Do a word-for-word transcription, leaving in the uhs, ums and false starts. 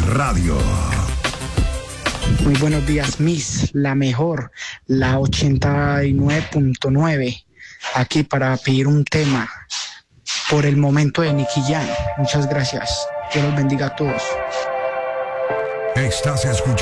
Radio. Muy buenos días, Miss, la mejor, la ochenta y nueve punto nueve, aquí para pedir un tema por el momento de Nicky Jam. Muchas gracias. Dios los bendiga a todos. Estás escuchando